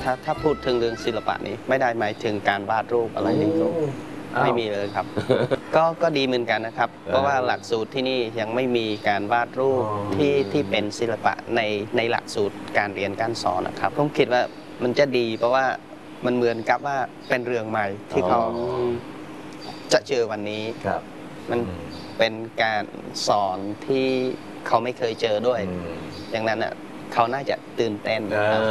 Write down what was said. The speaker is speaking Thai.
ถ้าพูดถึงเรื่องศิลปะนี้ไม่ได้หมายถึงการวาดรูปอะไรนี่ไม่มีเลยครับ ก็ดีเหมือนกันนะครับเพราะว่าหลักสูตรที่นี่ยังไม่มีการวาดรูปที่เป็นศิลปะในหลักสูตรการเรียนการสอนนะครับผมคิดว่ามันจะดีเพราะว่ามันเหมือนกับว่าเป็นเรื่องใหม่ที่เขาจะเจอวันนี้มันเป็นการสอนที่เขาไม่เคยเจอด้วยดังนั้นเขาน่าจะตื่นเต้น